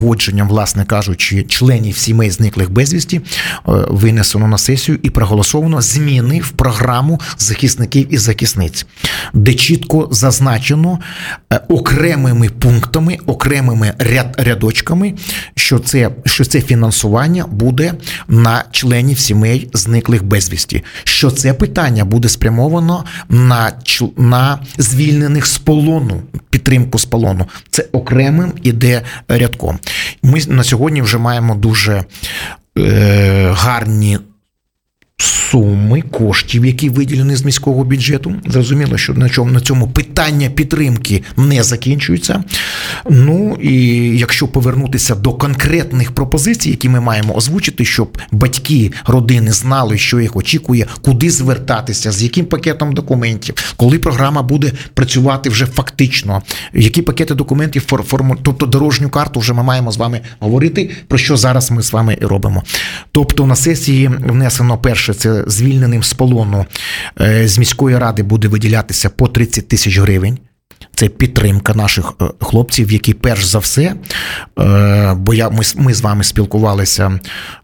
погодженням, власне кажучи, членів сімей зниклих безвісті винесено на сесію і проголосовано зміни в програму захисників і захисниць, де чітко зазначено окремими пунктами, окремими рядочками, що це фінансування буде на членів сімей зниклих безвісті, що це питання буде спрямовано на звільнених з полону, підтримку з полону. Це окремим іде рядком. Ми на сьогодні вже маємо дуже гарні суми коштів, які виділені з міського бюджету. Зрозуміло, що на цьому питання підтримки не закінчується. Ну, і якщо повернутися до конкретних пропозицій, які ми маємо озвучити, щоб батьки родини знали, що їх очікує, куди звертатися, з яким пакетом документів, коли програма буде працювати вже фактично, які пакети документів, тобто дорожню карту вже ми маємо з вами говорити, про що зараз ми з вами і робимо. Тобто на сесії внесено перше, це звільненим з полону з міської ради буде виділятися по 30 тисяч гривень. Це підтримка наших хлопців, які перш за все, бо ми з вами спілкувалися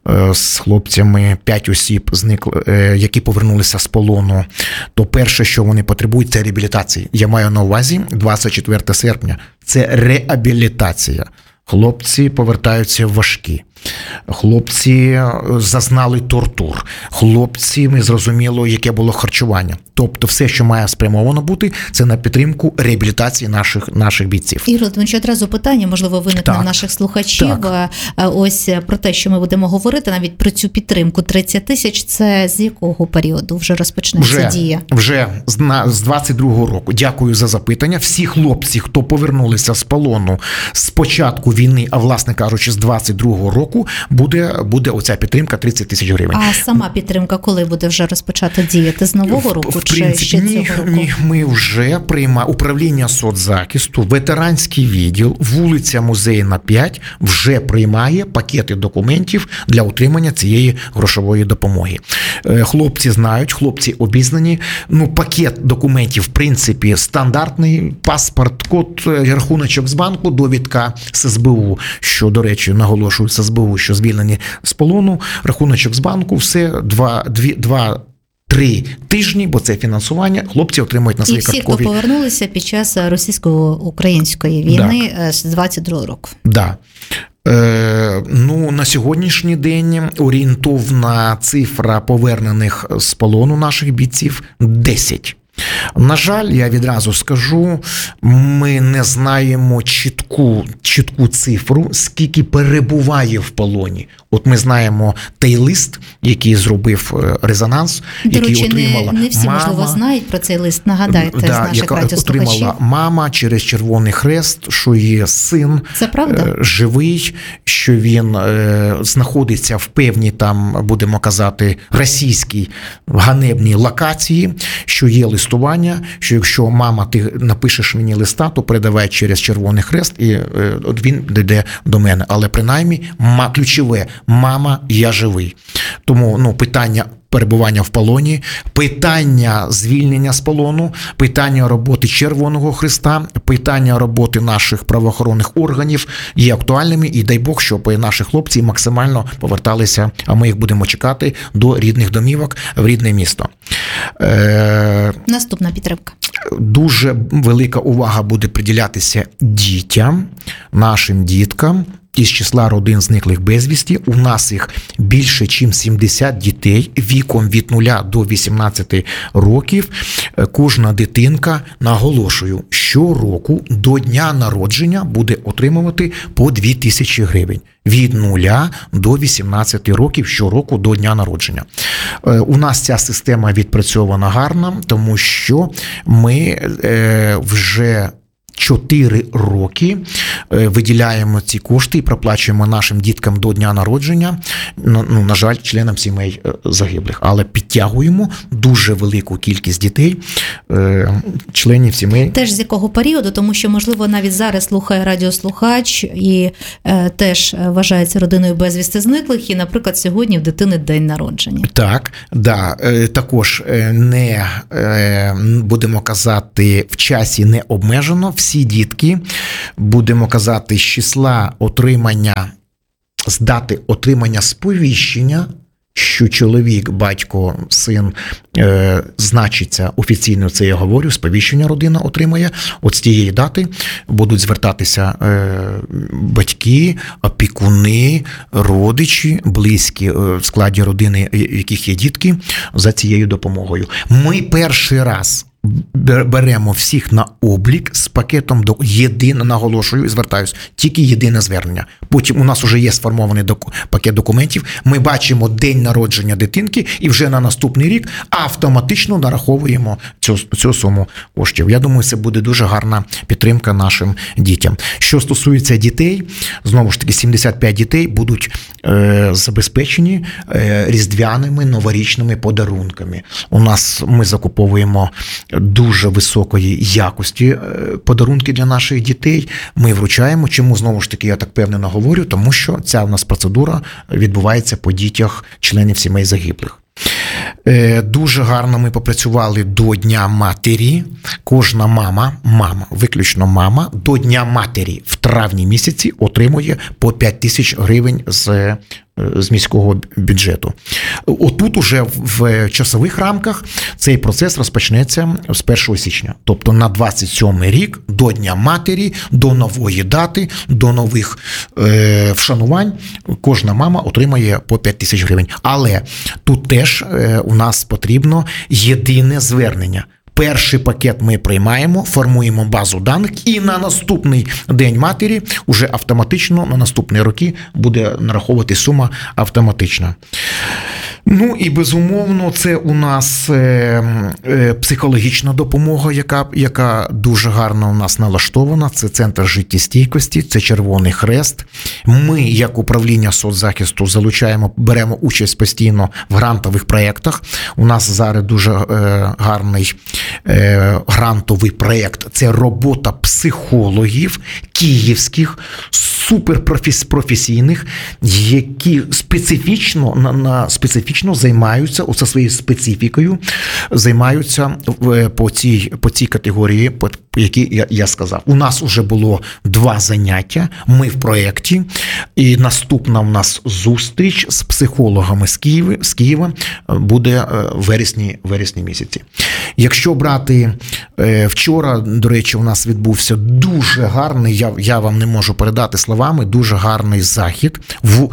з хлопцями, 5 осіб, які повернулися з полону, то перше, що вони потребують, це реабілітація. Я маю на увазі 24 серпня. Це реабілітація. Хлопці повертаються важкі. Хлопці зазнали тортур. Хлопці, ми зрозуміло, яке було харчування. Тобто все, що має спрямовано бути, це на підтримку реабілітації наших бійців. Ігор, тому що одразу питання, можливо, виникне в наших слухачів. Так. Ось про те, що ми будемо говорити, навіть про цю підтримку. 30 тисяч – це з якого періоду вже розпочнеться дія? Вже з 22-го року. Дякую за запитання. Всі хлопці, хто повернулися з полону з початку війни, а власне кажучи, з 22-го року, буде оця підтримка 30 тисяч гривень. А сама підтримка коли буде вже розпочата діяти? З нового року чи ще цього року? Ні, ми вже приймаємо управління соцзахисту, ветеранський відділ, вулиця Музейна 5 вже приймає пакети документів для отримання цієї грошової допомоги. Хлопці знають, хлопці обізнані. Пакет документів, в принципі, стандартний: паспорт, код, рахуночок з банку, довідка з СБУ, що, до речі, наголошую, з СБУ, що звільнені з полону, рахуночок з банку, все 2-3 тижні, бо це фінансування, хлопці отримують на свої карткові. І всі, хто повернулися під час російсько-української війни з 22 року. Так. На сьогоднішній день орієнтовна цифра повернених з полону наших бійців – 10. На жаль, я відразу скажу, ми не знаємо чітку цифру, скільки перебуває в полоні. От ми знаємо той лист, який зробив резонанс, який отримала не всі, мама, можливо, знають про цей лист, нагадайте, з наших радіослухачів. Отримала мама через Червоний Хрест, що є син живий, що він знаходиться в певній, там, будемо казати, російській ганебній локації, що є листування, що якщо мама, ти напишеш мені листа, то передавай через Червоний Хрест, і він дійде до мене. Але принаймні ключове: мама, я живий. Тому питання перебування в полоні, питання звільнення з полону, питання роботи Червоного Хреста, питання роботи наших правоохоронних органів є актуальними, і дай Бог, щоб наші хлопці максимально поверталися, а ми їх будемо чекати, до рідних домівок, в рідне місто. Наступна підтримка. Дуже велика увага буде приділятися дітям, нашим діткам із числа родин зниклих безвісті. У нас їх більше, ніж 70 дітей віком від 0 до 18 років. Кожна дитинка, наголошую, щороку до дня народження буде отримувати по 2 тисячі гривень. Від 0 до 18 років щороку до дня народження. У нас ця система відпрацьована гарно, тому що ми вже 4 роки виділяємо ці кошти і проплачуємо нашим діткам до дня народження, на жаль, членам сімей загиблих. Але підтягуємо дуже велику кількість дітей, членів сімей. Теж з якого періоду? Тому що, можливо, навіть зараз слухає радіослухач і теж вважається родиною безвісти зниклих, і, наприклад, сьогодні в дитини день народження. Так, да. Також не, будемо казати, в часі не обмежено. всі дітки, будемо казати, з числа з дати отримання сповіщення, що чоловік, батько, син значиться офіційно, це я говорю, сповіщення родина отримає, от з тієї дати будуть звертатися батьки, опікуни, родичі, близькі в складі родини, яких є дітки, за цією допомогою. Ми перший раз беремо всіх на облік з пакетом наголошую і звертаюсь, тільки єдине звернення. Потім у нас вже є сформований пакет документів, ми бачимо день народження дитинки і вже на наступний рік автоматично нараховуємо цю суму коштів. Я думаю, це буде дуже гарна підтримка нашим дітям. Що стосується дітей, знову ж таки, 75 дітей будуть забезпечені різдвяними новорічними подарунками. Ми закуповуємо дуже високої якості подарунки для наших дітей. Ми вручаємо. Чому, знову ж таки, я так впевнено говорю? Тому що ця у нас процедура відбувається по дітях членів сімей загиблих. Дуже гарно ми попрацювали до Дня матері. Кожна виключно мама, до Дня матері в травні місяці отримує по 5 тисяч гривень з міського бюджету. Отут уже в часових рамках цей процес розпочнеться з 1 січня. Тобто на 27-й рік, до Дня матері, до нової дати, до нових вшанувань, кожна мама отримає по 5 тисяч гривень. Але тут теж у нас потрібно єдине звернення. Перший пакет ми приймаємо, формуємо базу даних, і на наступний День матері уже автоматично, на наступні роки буде нараховувати сума автоматично. Ну і безумовно, це у нас психологічна допомога, яка дуже гарно у нас налаштована. Це Центр життєстійкості, це Червоний Хрест. Ми, як управління соцзахисту, беремо участь постійно в грантових проєктах. У нас зараз дуже гарний грантовий проєкт. Це робота психологів київських, суперпрофесійних, які специфічно займаються, оце своєю специфікою, займаються по цій категорії, які я сказав. У нас вже було 2 заняття, ми в проєкті, і наступна у нас зустріч з психологами з Києва буде в вересні місяці. Якщо брати, вчора, до речі, у нас відбувся дуже гарний, я вам не можу передати словами, дуже гарний захід в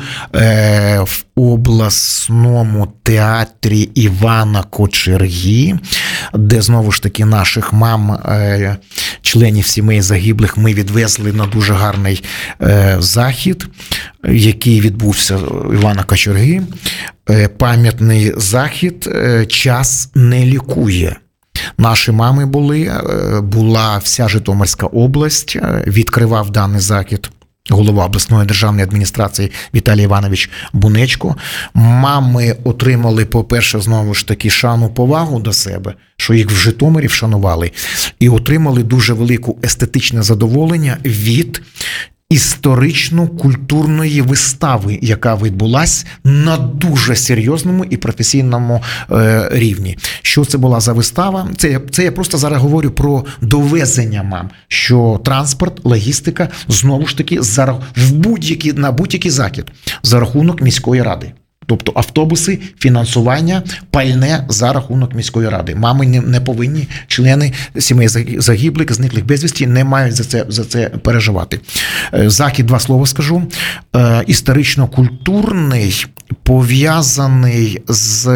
обласному театрі Івана Кочерги, де, знову ж таки, наших мам, членів сімей загиблих, ми відвезли на дуже гарний захід, який відбувся в Івана Кочерги. Пам'ятний захід «Час не лікує». Наші мами була вся Житомирська область, відкривав даний захід голова обласної державної адміністрації Віталій Іванович Бунечко. Мами отримали, по-перше, знову ж таки, шану, повагу до себе, що їх в Житомирі вшанували, і отримали дуже велику естетичне задоволення від історично-культурної вистави, яка відбулась на дуже серйозному і професійному рівні. Що це була за вистава? Це я просто зараз говорю про довезення мам, що транспорт, логістика, знову ж таки, на будь-який захід за рахунок міської ради. Тобто автобуси, фінансування, пальне за рахунок міської ради. Мами не повинні, члени сімей загиблих, зниклих безвісті, не мають за це переживати. Захід, 2 слова скажу, історично-культурний, пов'язаний з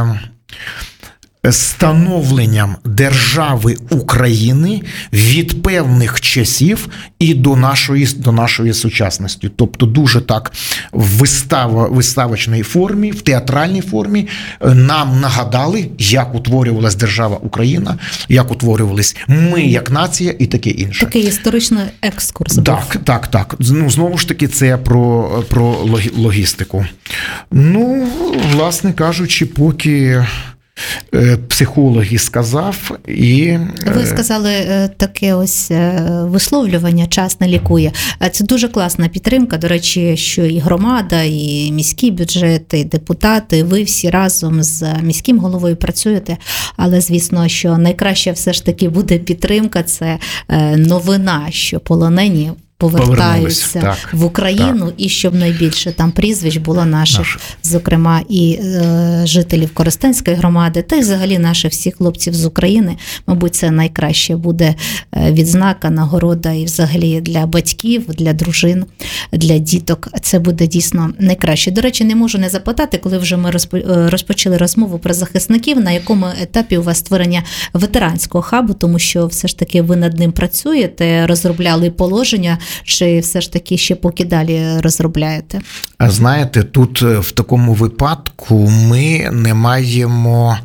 становленням держави України від певних часів і до нашої сучасності. Тобто дуже так в виставочній формі, в театральній формі нам нагадали, як утворювалась держава Україна, як утворювались ми як нація і таке інше. Такий історичний екскурс. Так. Ну, знову ж таки, це про логістику. Ну, власне кажучи, поки психологи сказав. І ви сказали таке ось висловлювання «час не лікує». Це дуже класна підтримка. До речі, що і громада, і міський бюджет, і депутати, ви всі разом з міським головою працюєте. Але, звісно, що найкраще все ж таки буде підтримка. Це новина, що полонені повертаються в Україну, і щоб найбільше там прізвищ було наших, зокрема і жителів Коростенської громади, та й взагалі наших всіх хлопців з України. Мабуть, це найкраще буде відзнака, нагорода і взагалі для батьків, для дружин, для діток. Це буде дійсно найкраще. До речі, не можу не запитати, коли вже ми розпочали розмову про захисників, на якому етапі у вас створення ветеранського хабу, тому що все ж таки ви над ним працюєте, розробляли положення, чи все ж таки ще поки далі розробляєте? А знаєте, тут в такому випадку ми не маємо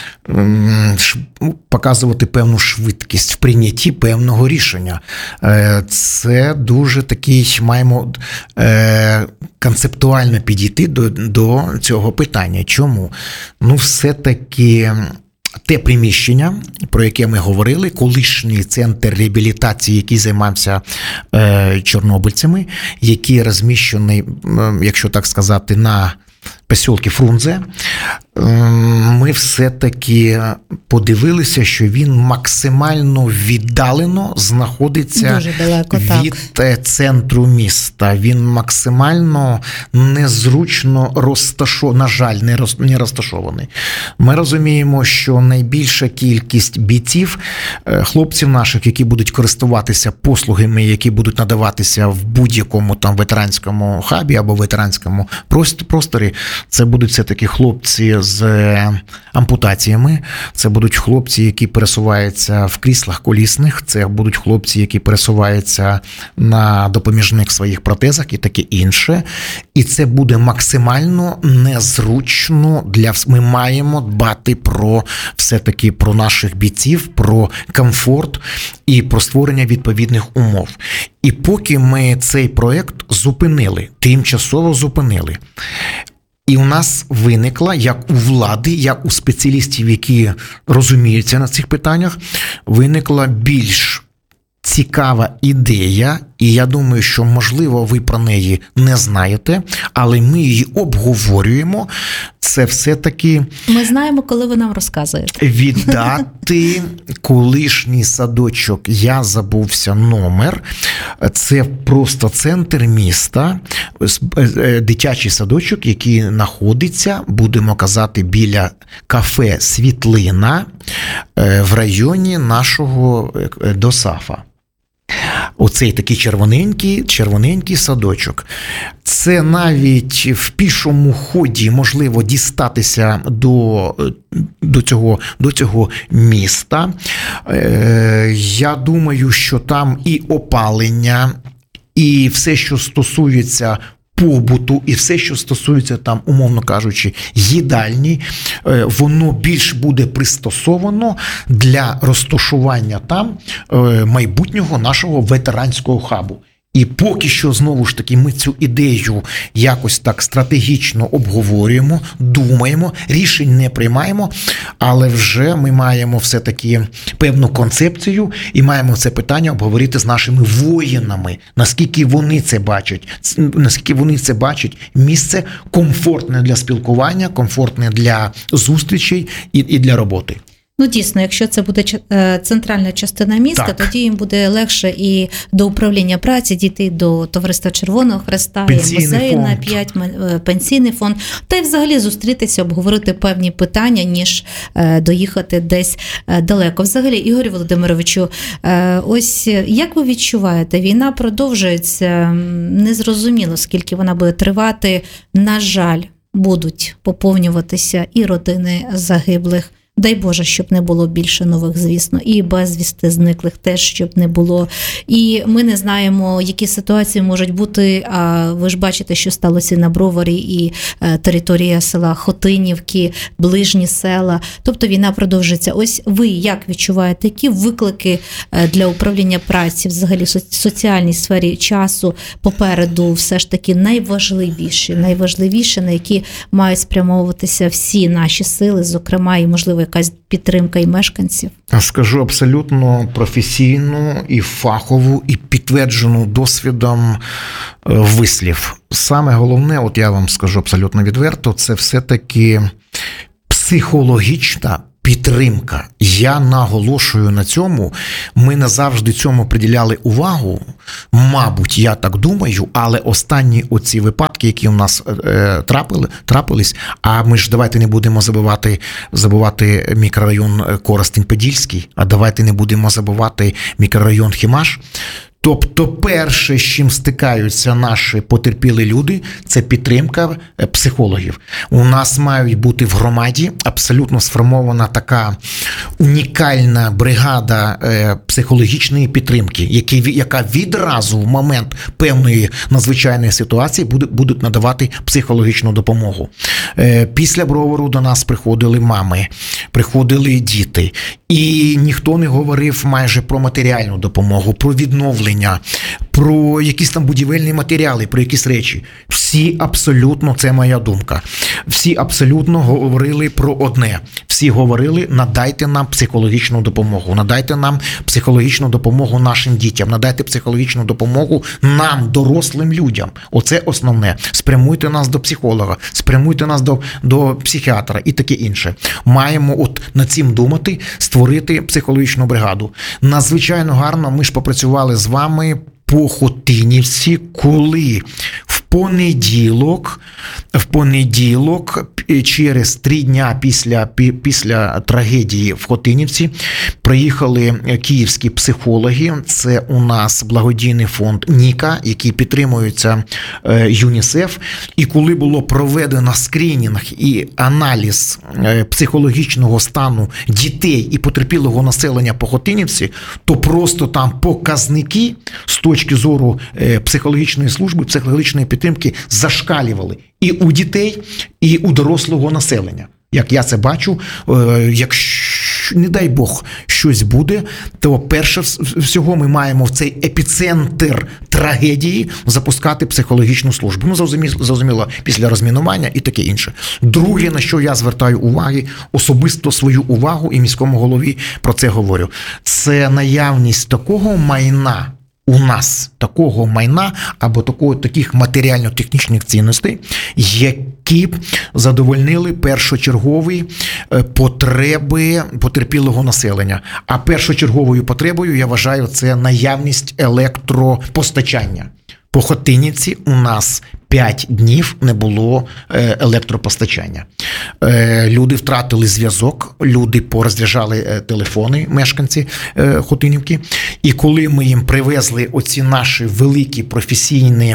показувати певну швидкість в прийнятті певного рішення. Це дуже такий, маємо концептуально підійти до цього питання. Чому? Ну, все-таки те приміщення, про яке ми говорили, колишній центр реабілітації, який займався чорнобильцями, який розміщений, якщо так сказати, на посілки Фрунзе, ми все-таки подивилися, що він максимально віддалено знаходиться далеко, від центру міста. Він максимально незручно розташований, на жаль, не розташований. Ми розуміємо, що найбільша кількість бійців, хлопців наших, які будуть користуватися послугами, які будуть надаватися в будь-якому там ветеранському хабі або ветеранському просторі, це будуть все-таки хлопці з ампутаціями, це будуть хлопці, які пересуваються в кріслах колісних, це будуть хлопці, які пересуваються на допоміжних своїх протезах і таке інше. І це буде максимально незручно ми маємо дбати про все-таки про наших бійців, про комфорт і про створення відповідних умов. І поки ми цей проєкт зупинили, тимчасово зупинили, і у нас виникла, як у влади, як у спеціалістів, які розуміються на цих питаннях, виникла більш цікава ідея, і я думаю, що, можливо, ви про неї не знаєте, але ми її обговорюємо. Це все-таки... Ми знаємо, коли ви нам розказуєте. Віддати колишній садочок, я забувся номер, це просто центр міста, дитячий садочок, який знаходиться, будемо казати, біля кафе «Світлина» в районі нашого ДОСАФа. Оцей такий червоненький садочок. Це навіть в пішому ході можливо дістатися до цього міста. Я думаю, що там і опалення, і все, що стосується побуту, і все, що стосується там, умовно кажучи, їдальні, воно більш буде пристосовано для розташування там майбутнього нашого ветеранського хабу. І поки що, знову ж таки, ми цю ідею якось так стратегічно обговорюємо, думаємо, рішень не приймаємо, але вже ми маємо все-таки певну концепцію і маємо це питання обговорити з нашими воїнами, наскільки вони це бачать, місце комфортне для спілкування, комфортне для зустрічей і для роботи. Ну, дійсно, якщо це буде центральна частина міста, так, тоді їм буде легше і до управління праці дійти, до Товариства Червоного Хреста, і музею на 5, пенсійний фонд, та й взагалі зустрітися, обговорити певні питання, ніж доїхати десь далеко. Взагалі, Ігорю Володимировичу, ось як ви відчуваєте, війна продовжується, незрозуміло, скільки вона буде тривати, на жаль, будуть поповнюватися і родини загиблих Дай Боже, щоб не було більше нових, звісно, і безвісти зниклих теж, щоб не було. І ми не знаємо, які ситуації можуть бути, а ви ж бачите, що сталося на Броварі і територія села Хотинівки, ближні села. Тобто війна продовжується. Ось ви як відчуваєте, які виклики для управління праці, взагалі в соціальній сфері часу попереду все ж таки найважливіші, на які мають спрямовуватися всі наші сили, зокрема і, можливо, якась підтримка і мешканців? Скажу абсолютно професійну і фахову, і підтверджену досвідом вислів. Саме головне, от я вам скажу абсолютно відверто, це все-таки психологічна підтримка. Я наголошую на цьому. Ми не завжди цьому приділяли увагу. Мабуть, я так думаю, але останні оці випадки, які у нас трапились, а ми ж давайте не будемо забувати мікрорайон Коростень-Подільський, а давайте не будемо забувати мікрорайон Хімаш. Тобто перше, з чим стикаються наші потерпілі люди, це підтримка психологів. У нас мають бути в громаді абсолютно сформована така унікальна бригада психологічної підтримки, яка відразу в момент певної надзвичайної ситуації будуть надавати психологічну допомогу. Після Бровару до нас приходили мами, приходили діти. І ніхто не говорив майже про матеріальну допомогу, про відновлення, про якісь там будівельні матеріали, про якісь речі. Всі абсолютно, це моя думка, всі абсолютно говорили про одне. Всі говорили, надайте нам психологічну допомогу, надайте нам психологічну допомогу нашим дітям, надайте психологічну допомогу нам, дорослим людям. Оце основне. Спрямуйте нас до психолога, спрямуйте нас до психіатра і таке інше. Маємо от над цим думати, створити психологічну бригаду. Надзвичайно гарно ми ж попрацювали з вами по Хотинівці, коли в понеділок, через 3 дня після трагедії в Хотинівці, приїхали київські психологи. Це у нас благодійний фонд Ніка, який підтримується ЮНІСЕФ. І коли було проведено скринінг і аналіз психологічного стану дітей і потерпілого населення по Хотинівці, то просто там показники з точки зору психологічної служби, психологічної підтримки зашкалювали і у дітей, і у дорослого населення. Як я це бачу, якщо, не дай Бог, щось буде, то перше всього ми маємо в цей епіцентр трагедії запускати психологічну службу. Ну, зрозуміло, після розмінування і таке інше. Друге, на що я звертаю уваги, особисто свою увагу і міському голові про це говорю, це наявність такого майна, у нас такого майна або таких матеріально-технічних цінностей, які б задовольнили першочергові потреби потерпілого населення. А першочерговою потребою, я вважаю, це наявність електропостачання. По Хотинівці у нас 5 днів не було електропостачання. Люди втратили зв'язок, люди порозряджали телефони, мешканці Хотинівки. І коли ми їм привезли оці наші великі професійні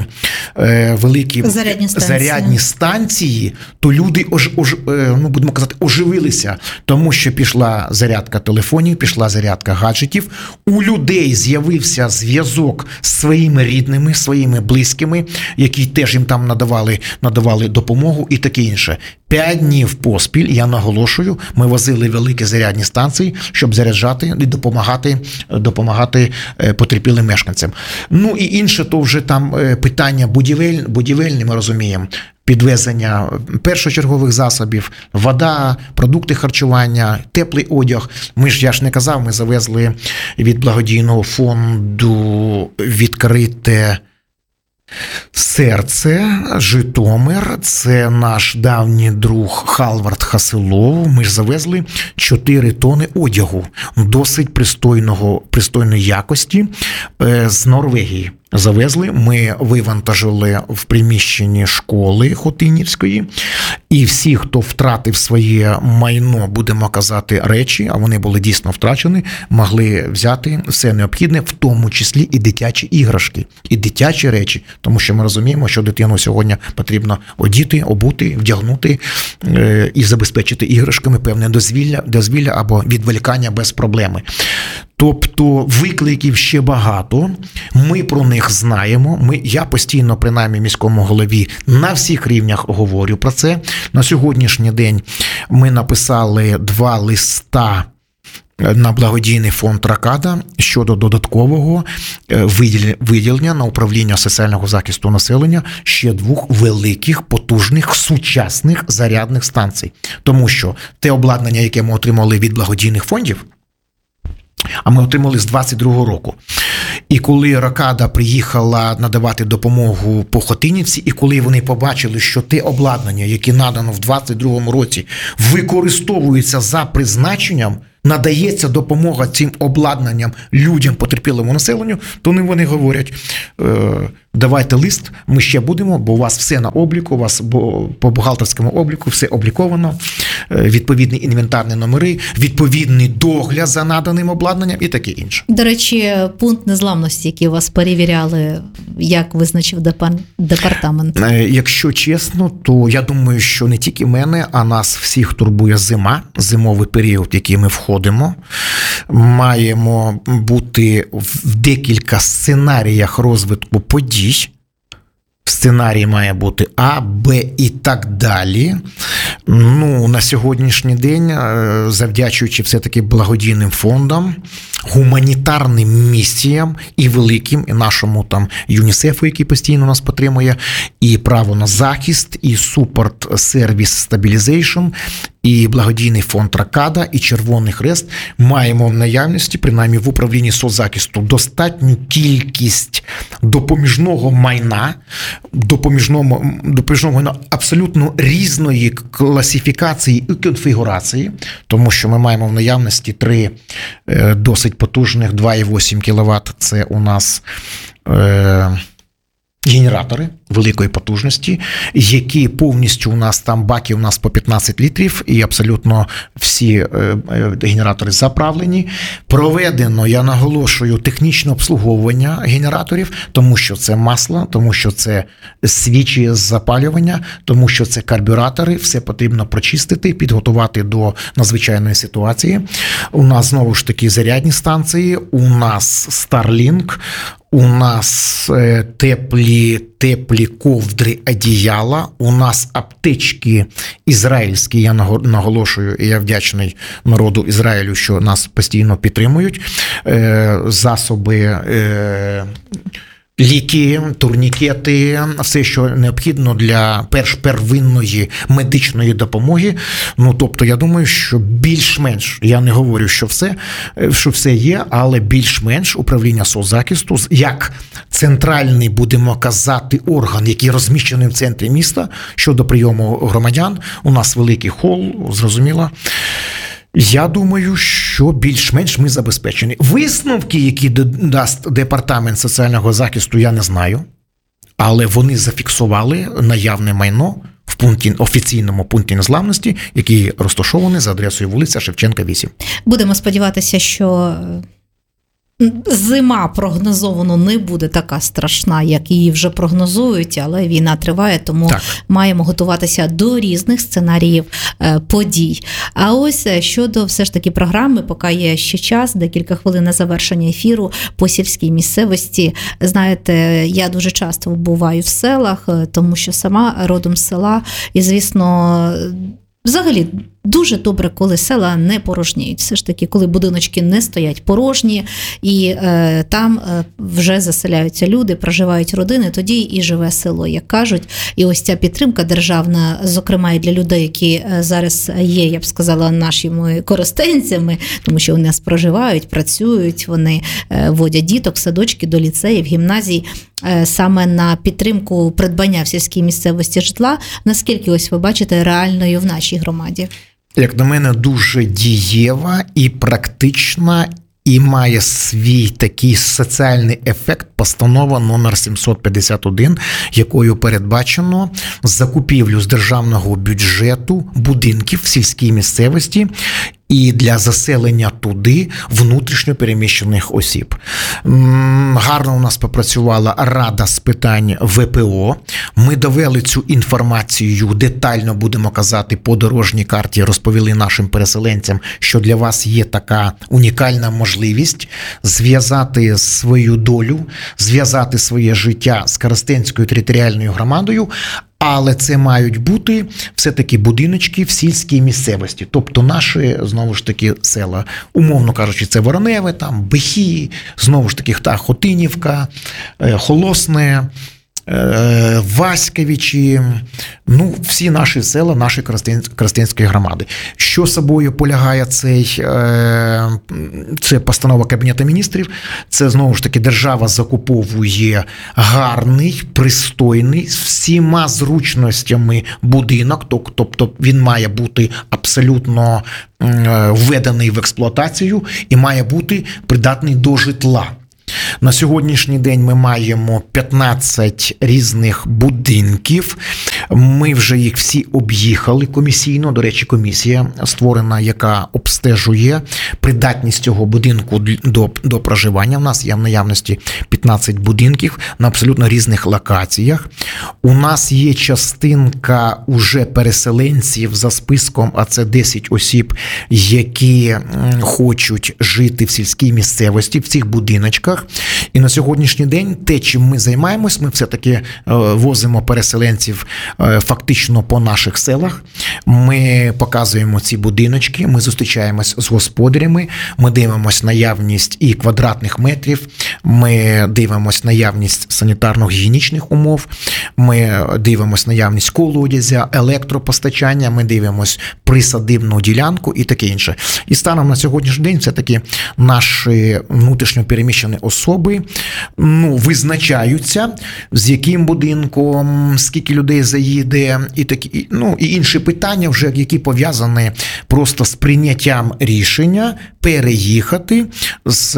зарядні станції, то люди, будемо казати, оживилися, тому що пішла зарядка телефонів, пішла зарядка гаджетів, у людей з'явився зв'язок з своїми рідними, своїми близькими, які теж їм там надавали допомогу і таке інше. 5 днів поспіль, я наголошую, ми возили великі зарядні станції, щоб заряджати і допомагати потерпілим мешканцям. Ну і інше, то вже там питання будівельні, ми розуміємо. Підвезення першочергових засобів, вода, продукти харчування, теплий одяг. Я ж не казав, ми завезли від благодійного фонду «Відкрите серце», Житомир, це наш давній друг Халвард Хасилов. Ми ж завезли 4 тони одягу досить пристойної якості з Норвегії. завезли, ми вивантажили в приміщенні школи Хотинівської, і всі, хто втратив своє майно, будемо казати, речі, а вони були дійсно втрачені, могли взяти все необхідне, в тому числі і дитячі іграшки, і дитячі речі, тому що ми розуміємо, що дитину сьогодні потрібно одіти, обути, вдягнути і забезпечити іграшками певне дозвілля або відволікання без проблеми. Тобто викликів ще багато, ми про них знаємо, я постійно, принаймні, міському голові на всіх рівнях говорю про це. На сьогоднішній день ми написали 2 листа на благодійний фонд «Ракада» щодо додаткового виділення на управління соціального захисту населення ще 2 великих, потужних, сучасних зарядних станцій. Тому що те обладнання, яке ми отримали від благодійних фондів, а ми отримали з 22-го року. І коли «Ракада» приїхала надавати допомогу по Хотинівці, і коли вони побачили, що те обладнання, яке надано в 22-му році, використовується за призначенням, надається допомога цим обладнанням людям, потерпілому населенню, то вони говорять, давайте лист, ми ще будемо, бо у вас все на обліку, у вас по бухгалтерському обліку все обліковано, відповідні інвентарні номери, відповідний догляд за наданим обладнанням і таке інше. До речі, пункт незламності, який у вас перевіряли, як визначив департамент? Якщо чесно, то я думаю, що не тільки мене, а нас всіх турбує зима, зимовий період, в який ми входимо. Маємо бути в декілька сценаріях розвитку подій. Сценарій має бути А, Б і так далі. На сьогоднішній день, завдячуючи все-таки благодійним фондам, гуманітарним місіям і великим, і нашому там ЮНІСЕФу, який постійно нас підтримує, і право на захист, і Support Service Stabilization, і благодійний фонд «Ракада», і Червоний Хрест, маємо в наявності, принаймні в управлінні соцзахисту, достатню кількість допоміжного майна, абсолютно різної класифікації і конфігурації, тому що ми маємо в наявності 3 досить потужних 2,8 кВт, це у нас генератори великої потужності, які повністю у нас там баки у нас по 15 літрів і абсолютно всі генератори заправлені. Проведено, я наголошую, технічне обслуговування генераторів, тому що це масло, тому що це свічі з запалювання, тому що це карбюратори, все потрібно прочистити, підготувати до надзвичайної ситуації. У нас знову ж таки зарядні станції, у нас Starlink, у нас теплі ковдри, одіяла, у нас аптечки ізраїльські, я наголошую, і я вдячний народу Ізраїлю, що нас постійно підтримують, засоби, ліки, турнікети, все, що необхідно для первинної медичної допомоги. Тобто, я думаю, що більш-менш, я не говорю, що все є, але більш-менш управління соцзахисту, як центральний, будемо казати, орган, який розміщений в центрі міста щодо прийому громадян, у нас великий хол, зрозуміло. Я думаю, що більш-менш ми забезпечені. Висновки, які дасть департамент соціального захисту, я не знаю, але вони зафіксували наявне майно в офіційному пункті незламності, який розташований за адресою вулиця Шевченка, 8. Будемо сподіватися, що зима прогнозовано не буде така страшна, як її вже прогнозують, але війна триває, тому маємо готуватися до різних сценаріїв подій. А ось щодо все ж таки програми, поки є ще час, декілька хвилин на завершення ефіру по сільській місцевості. Знаєте, я дуже часто буваю в селах, тому що сама родом з села, і, звісно, взагалі, дуже добре, коли села не порожніють. Все ж таки, коли будиночки не стоять порожні, і там вже заселяються люди, проживають родини, тоді і живе село, як кажуть. І ось ця підтримка державна, зокрема і для людей, які зараз є, я б сказала, нашими коростенцями, тому що у нас проживають, працюють, вони водять діток, садочки до ліцеїв, гімназій, саме на підтримку придбання в сільській місцевості житла. Наскільки ось ви бачите реальною в нашій громаді? Як на мене, дуже дієва і практична, і має свій такий соціальний ефект постанова номер 751, якою передбачено закупівлю з державного бюджету будинків в сільській місцевості і для заселення туди внутрішньо переміщених осіб. Гарно у нас попрацювала Рада з питань ВПО. Ми довели цю інформацію, детально будемо казати, по дорожній карті, розповіли нашим переселенцям, що для вас є така унікальна можливість зв'язати свою долю, зв'язати своє життя з Коростенською територіальною громадою, але це мають бути все-таки будиночки в сільській місцевості, тобто наші, знову ж таки, села. Умовно кажучи, це Вороневе, там Бихі, знову ж таки, Хотинівка, Холосне, Васьковичі, всі наші села, наші Коростенської громади. Що собою полягає це постанова Кабінету міністрів? Це, знову ж таки, держава закуповує гарний, пристойний, з всіма зручностями будинок, тобто він має бути абсолютно введений в експлуатацію і має бути придатний до житла. На сьогоднішній день ми маємо 15 різних будинків. Ми вже їх всі об'їхали комісійно. До речі, комісія створена, яка обстежує придатність цього будинку до проживання. У нас є в наявності 15 будинків на абсолютно різних локаціях. У нас є частинка уже переселенців за списком, а це 10 осіб, які хочуть жити в сільській місцевості, в цих будиночках. І на сьогоднішній день те, чим ми займаємось, ми все-таки возимо переселенців фактично по наших селах. Ми показуємо ці будиночки, ми зустрічаємось з господарями, ми дивимось наявність і квадратних метрів, ми дивимось наявність санітарно-гігієнічних умов, ми дивимось наявність колодязя, електропостачання, ми дивимось присадибну ділянку і таке інше. І станом на сьогоднішній день все-таки наші внутрішньо переміщені особи визначаються, з яким будинком, скільки людей заїде, і інші питання, вже які пов'язані просто з прийняттям рішення переїхати з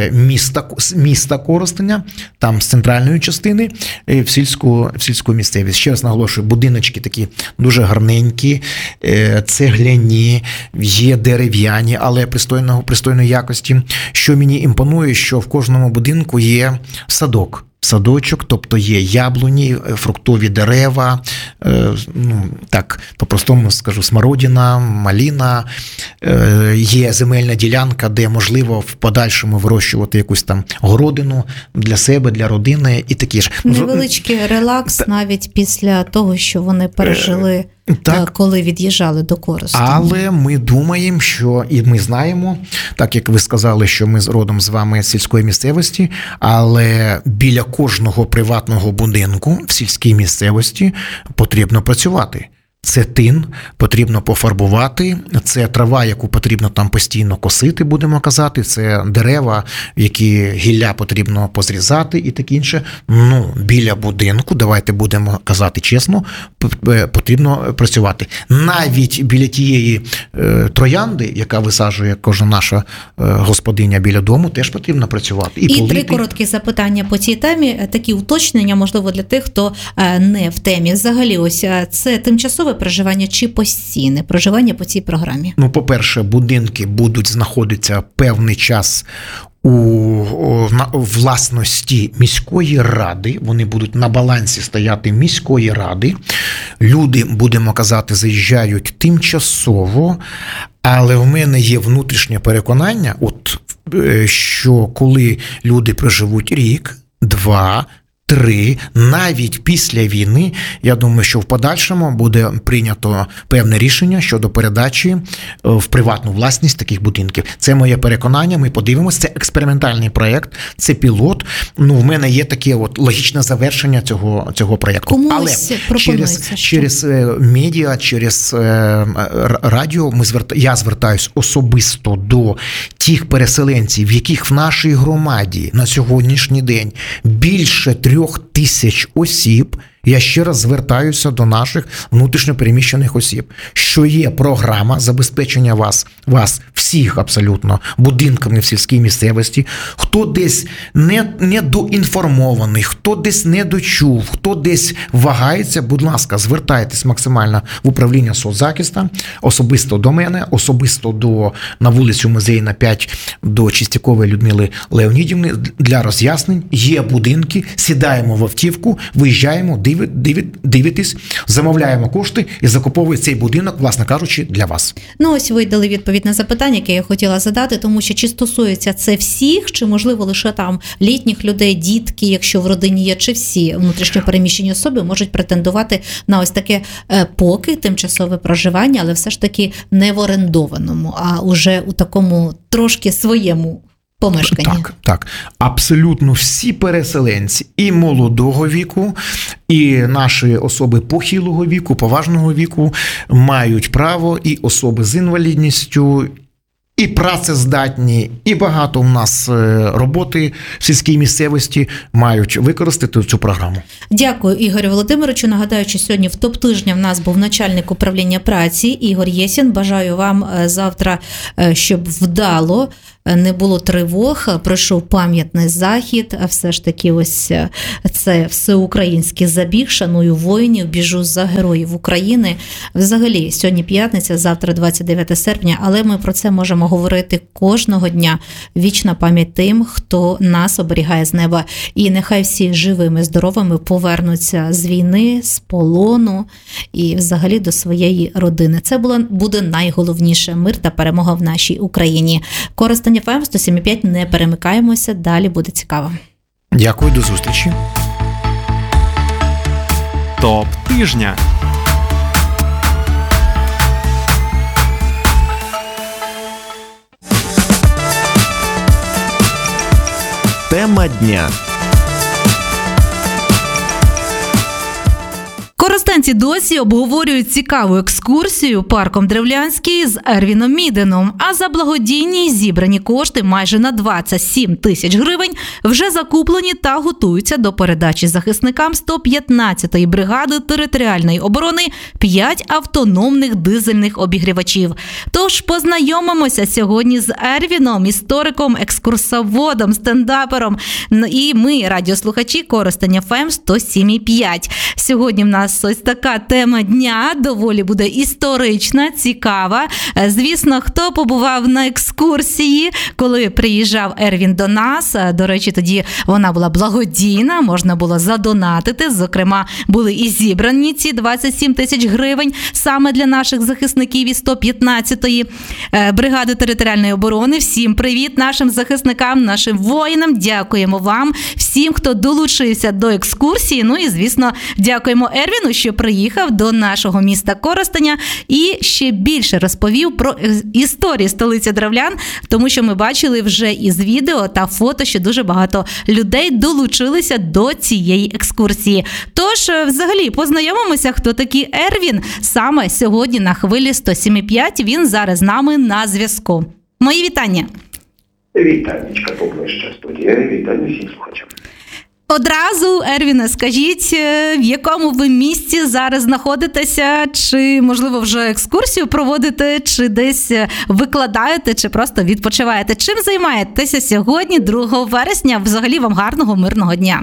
міста Коростеня, там з центральної частини, в сільську місцевість. Ще раз наголошую, будиночки такі дуже гарненькі, цегляні, є дерев'яні, але пристойної якості. Що мені імпонує, що в кожному будинку є садочок, тобто є яблуні, фруктові дерева, так, по-простому скажу, смородина, маліна, є земельна ділянка, де можливо в подальшому вирощувати якусь там городину для себе, для родини і такі ж. Невеличкий релакс навіть після того, що вони пережили, коли від'їжджали до Коростеня. Але ми думаємо, що, і ми знаємо, так як ви сказали, що ми родом з вами з сільської місцевості, але біля кожного приватного будинку в сільській місцевості потрібно працювати. Це тин, потрібно пофарбувати, це трава, яку потрібно там постійно косити, будемо казати, це дерева, які гілля потрібно позрізати і таке інше. Біля будинку, давайте будемо казати чесно, потрібно працювати. Навіть біля тієї троянди, яка висаджує кожна наша господиня біля дому, теж потрібно працювати. І 3 короткі запитання по цій темі, такі уточнення, можливо, для тих, хто не в темі. Взагалі, ось це тимчасове проживання чи постійне проживання по цій програмі? По-перше, будинки будуть знаходитися певний час у власності міської ради, вони будуть на балансі стояти міської ради. Люди, будемо казати, заїжджають тимчасово, але в мене є внутрішнє переконання, що коли люди проживуть рік, 2, 3, навіть після війни, я думаю, що в подальшому буде прийнято певне рішення щодо передачі в приватну власність таких будинків. Це моє переконання, ми подивимося, це експериментальний проєкт, це пілот. В мене є таке логічне завершення цього проєкту. Комусь пропонується, через медіа, через радіо я звертаюсь особисто до тих переселенців, яких в нашій громаді на сьогоднішній день більше 3000 осіб, Я ще раз звертаюся до наших внутрішньопереміщених осіб, що є програма забезпечення вас всіх абсолютно будинками в сільській місцевості. Хто десь недоінформований, хто десь не дочув, хто десь вагається, будь ласка, звертайтесь максимально в управління соцзахисту, особисто до мене, особисто на вулицю Музейна 5 до Чистякової Людмили Леонідівни для роз'яснень. Є будинки, сідаємо в автівку, виїжджаємо, дивитесь, замовляємо кошти і закуповуємо цей будинок, власне кажучи, для вас. Ну, ось ви дали відповідь на запитання, яке я хотіла задати, тому що чи стосується це всіх, чи можливо лише там літніх людей, дітки, якщо в родині є, чи всі внутрішньопереміщені особи можуть претендувати на ось таке поки тимчасове проживання, але все ж таки не в орендованому, а уже у такому трошки своєму помешканні. Так. Абсолютно всі переселенці і молодого віку, і наші особи похилого віку, поважного віку мають право, і особи з інвалідністю, і працездатні, і багато у нас роботи в сільській місцевості мають використати цю програму. Дякую, Ігорю Володимировичу. Нагадаю, що сьогодні в топ-тижня в нас був начальник управління праці Ігор Єсін. Бажаю вам завтра, щоб вдало, не було тривог, пройшов пам'ятний захід, а все ж таки ось це всеукраїнський забіг, шаную воїнів, біжу за героїв України. Взагалі, сьогодні п'ятниця, завтра 29 серпня, але ми про це можемо говорити кожного дня. Вічна пам'ять тим, хто нас оберігає з неба. І нехай всі живими, здоровими повернуться з війни, з полону і взагалі до своєї родини. Це буде найголовніше – мир та перемога в нашій Україні. Коростень ФМ 107.5, не перемикаємося, далі буде цікаво. Дякую, до зустрічі. Топ тижня. Тема дня. Коростенці досі обговорюють цікаву екскурсію парком Древлянський з Ервіном Міденом, а за благодійні зібрані кошти майже на 27 тисяч гривень вже закуплені та готуються до передачі захисникам 115-ї бригади територіальної оборони 5 автономних дизельних обігрівачів. Тож познайомимося сьогодні з Ервіном, істориком, екскурсоводом, стендапером. І ми, радіослухачі Коростень ФМ 107.5. Сьогодні в нас ось така тема дня, доволі буде історична, цікава. Звісно, хто побував на екскурсії, коли приїжджав Ервін до нас, до речі, тоді вона була благодійна, можна було задонатити, зокрема, були і зібрані ці 27 тисяч гривень саме для наших захисників із 115-ї бригади територіальної оборони. Всім привіт нашим захисникам, нашим воїнам, дякуємо вам, всім, хто долучився до екскурсії, ну і, звісно, дякуємо Ервіну, що приїхав до нашого міста Коростеня і ще більше розповів про історію столиці древлян, тому що ми бачили вже із відео та фото, що дуже багато людей долучилися до цієї екскурсії. Тож, взагалі, познайомимося, хто такий Ервін, саме сьогодні на хвилі 107.5, він зараз з нами на зв'язку. Мої вітання. Вітанечка поближче студія, вітання всім слухачам. Одразу, Ервіне, скажіть, в якому ви місці зараз знаходитеся, чи, можливо, вже екскурсію проводите, чи десь викладаєте, чи просто відпочиваєте? Чим займаєтеся сьогодні, 2 вересня? Взагалі вам гарного, мирного дня.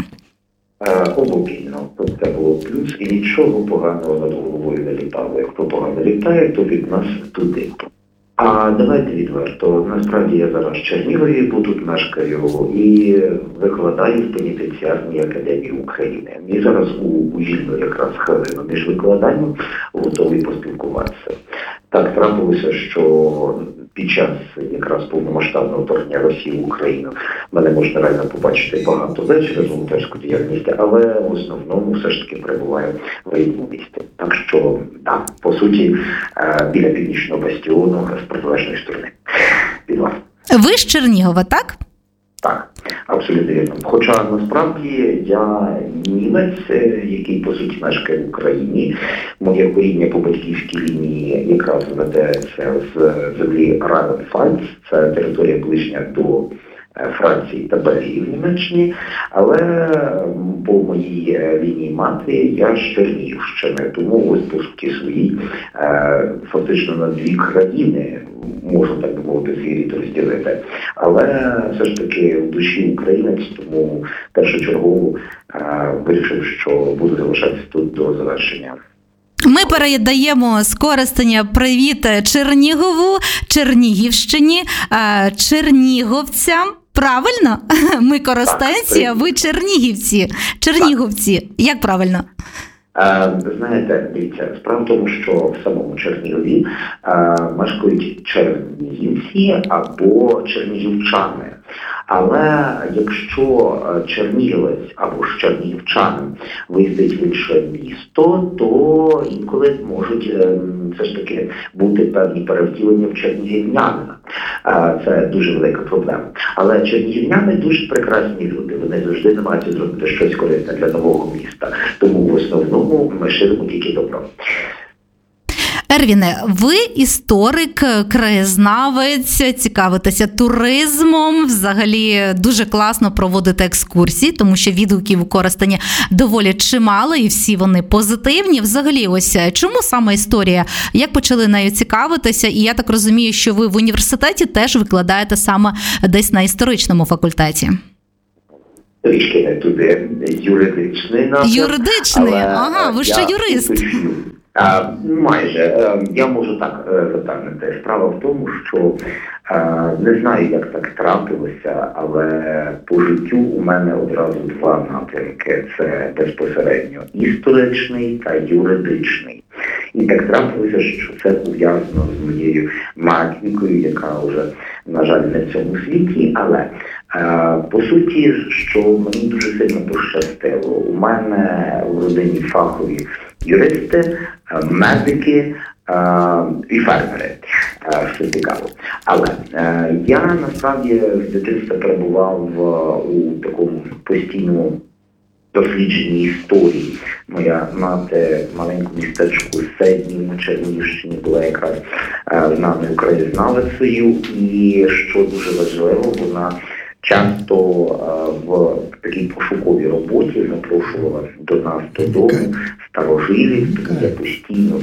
Обопільно. Це було плюс, і нічого поганого над головою не літало. Якщо погано літає, то від нас туди. А давайте відверто. Насправді я зараз в Чернігові, бо тут мешкаю, і викладаю в пенітенціарній академії України. І зараз у вільну якраз хвилину між викладанням готовий поспілкуватися. Так трапилося, що під час якраз повномасштабного вторгнення Росії в Україну мене можна реально побачити багато де через волонтерську діяльність, але в основному все ж таки перебуваю в рідному місті. Так що, так, по суті, біля Північного бастіону з протилежної сторони. Від вас. Ви з Чернігова, так? Так, абсолютно вірно. Хоча насправді я німець, який по суті мешкає в Україні. Моє коріння по батьківській лінії якраз ведеться з землі Райнфальц, це територія ближня до Франції та Бельгії в Німеччині, але по моїй лінії матері я з Чернігівщини, тому ось по суті своїй фактично на дві країни можу, так би мовити, свій рід розділити. Але все ж таки в душі українець, тому першочергово вирішив, що буду залишатися тут до завершення. Ми передаємо з Коростеня привіт Чернігову, Чернігівщині, черніговцям. Правильно? Ми коростенці, а ви чернігівці. Черніговці. Як правильно? Знаєте, дивіться, справа в тому, що в самому Чернігові мешкають чернігівці або чернігівчани. Але якщо чернігівець або ж чернігівчанин виїздить в інше місто, то інколи можуть все ж таки бути певні перевтілення в чернігівнянина. Це дуже велика проблема. Але чернігівняни дуже прекрасні люди. Вони завжди намагаються зробити щось корисне для нового міста. Тому в основному ми ширимо тільки добро. Ервіне, ви історик, краєзнавець, цікавитеся туризмом, взагалі дуже класно проводите екскурсії, тому що відгуків у Коростені доволі чимало і всі вони позитивні. Взагалі, ось чому саме історія? Як почали нею цікавитися? І я так розумію, що ви в університеті теж викладаєте саме десь на історичному факультеті. Трішки не туди, юридичний напрям. Юридичний? Ага, ви ще юрист. Майже. Я можу так запевнити. Справа в тому, що не знаю, як так трапилося, але по життю у мене одразу два напрямки. Це безпосередньо історичний та юридичний. І так трапилося, що це пов'язано з моєю матінкою, яка вже, на жаль, не в цьому світі, але по суті, що мені дуже сильно пощастило. У мене в родині фахові юристи, медики і фермери, що цікаво. Але я насправді з дитинства перебував у такому постійному дослідженні історії. Моя мати в маленькому містечку Седні на Чернігівщині була якраз знаною краєзнавицею, і що дуже важливо, вона часто в такій пошуковій роботі запрошувала до нас додому старожилів, тому я постійно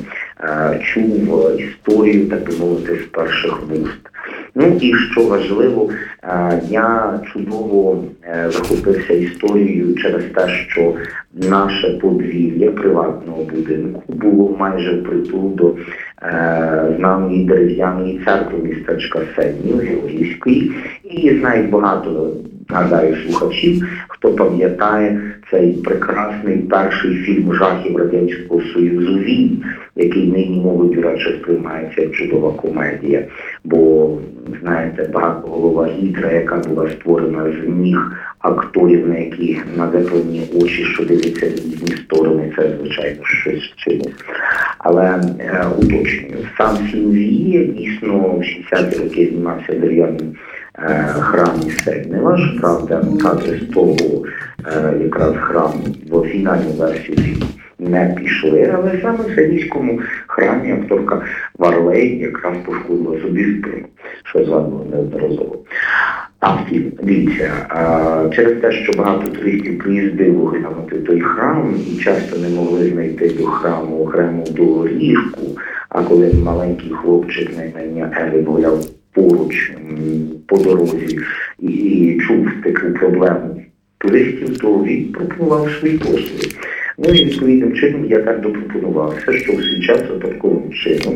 чув історію, так би мовити, з перших вуст. Ну і що важливо, я чудово захопився історією через те, що наше подвір'я приватного будинку було майже впритул до знаної дерев'яної церкви містечка Седні, Георгіївської. І знають багато, гадаю, слухачів, хто пам'ятає цей прекрасний перший фільм жахів Радянського Союзу «Він», який нині мовою, до речі, сприймається як чудова комедія. Бо, знаєте, багатоголова гідра, яка була створена з ніг акторів, на які надеплені очі, що дивляться в різні сторони, це, звичайно, щось чинне. Але уточнюю, сам фільм «Віє» дійсно в 60-ті роки знімався в дерев'яному храмі Седнева, правда, кадри з того якраз храму в фінальну версію фільму не пішли, але саме в Седнівському храмі акторка Варлей якраз пошкодила собі спину, що згадували неодноразово. А втім, дивіться, через те, що багато туристів приїздили оглянути той храм і часто не могли знайти до храму окрему доріжку, а коли маленький хлопчик на ім'я Елі гуляв поруч по дорозі і чув таку проблему туристів, то він пропонував свої послуги. Ну і відповідним чином я так допропонувався, що у свій час випадковим чином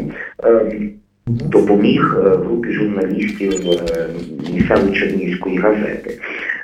допоміг групі журналістів місцевої Чернігівської газети.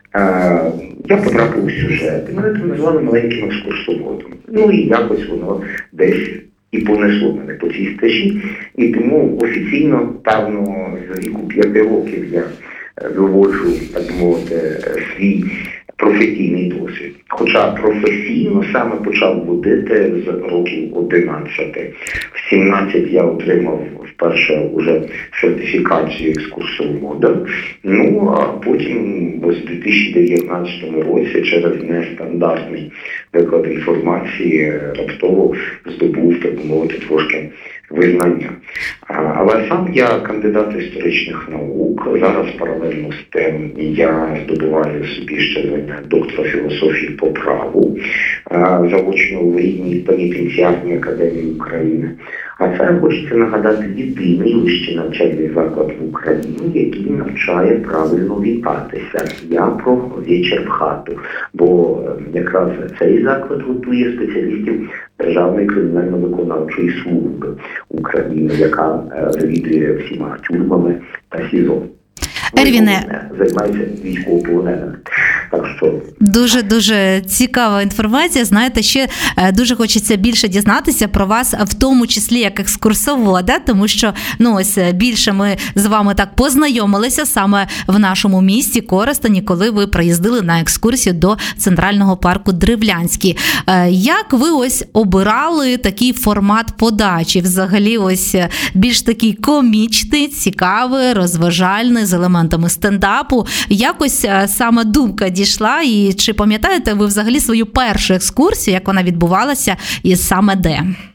Я потрапив у сюжет, і мене там назвали маленьким екскурсоводом. Ну і якось воно десь і понесло мене по цій стежі. І тому офіційно, певно, з віку 5 років я виводжу, так мовити, свій професійний досвід. Хоча професійно саме почав водити з років 11. В 17 я отримав вперше уже сертифікацію екскурсовода. Ну, а потім ось в 2019 році через нестандартний виклад інформації раптово здобув, так мовити, трошки визнання. Але сам я кандидат історичних наук. Зараз паралельно з тим я здобуваю собі ще звання доктора філософії по праву заочно в рідній пенітенціарній академії України. А це хочеться нагадати єдиний вищий навчальний заклад в Україні, який навчає правильно вітатися. Я про вечір в хату, бо якраз цей заклад готує спеціалістів Державної кримінально-виконавчої служби України, яка завідує всіма тюрмами та СІЗО. Ервіне, Займається військовополоненими. Так що дуже цікава інформація. Знаєте, ще дуже хочеться більше дізнатися про вас, в тому числі як екскурсовода, тому що ось більше ми з вами так познайомилися саме в нашому місті Коростені, коли ви приїздили на екскурсію до Центрального парку Древлянський. Як ви ось обирали такий формат подачі? Взагалі ось більш такий комічний, цікавий, розважальний, з елементами стендапу. Якось саме думка дійшла, і чи пам'ятаєте ви взагалі свою першу екскурсію, як вона відбувалася і саме де?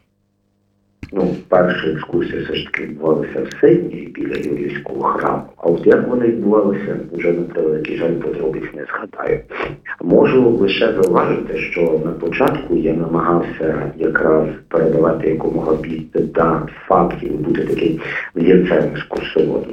Перша екскурсія все ж таки відбувалася в Сидні біля Юрійського храму. А от як вони відбувалися, вже на превеликий жаль подробиць не згадаю. Можу лише зауважити, що на початку я намагався якраз передавати якомога більше фактів, бути таким взірцем екскурсоводом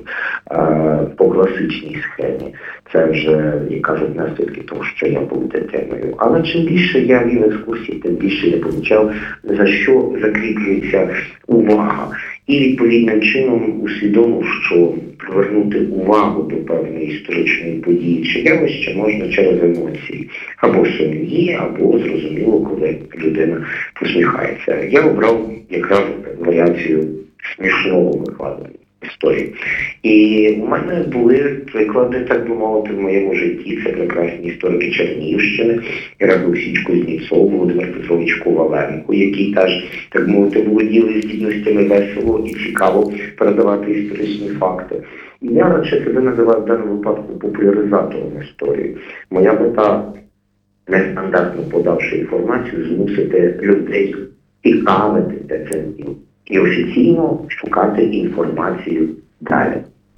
по класичній схемі. Це вже, як кажуть, наслідки того, що я був дитиною. Але чим більше я вів екскурсії, тим більше я помічав, за що закріплюється увага. І відповідним чином усвідомив, що привернути увагу до певної історичної події чи явища можна через емоції. Або сумні, або зрозуміло, коли людина посміхається. Я обрав якраз варіацію смішного викладення історії. І у мене були приклади, так би мовити, в моєму житті. Це прекрасні історики Чернігівщини, Олексій Кузнєцов, Володимир Петрович Коваленко, які теж, так мовити, володіли здібностями весело і цікаво передавати історичні факти. І я радше себе називаю в даному випадку популяризатором історії. Моя мета, нестандартно подавши інформацію, змусити людей цікавитися цим ділом і офіційно шукати інформацію далі.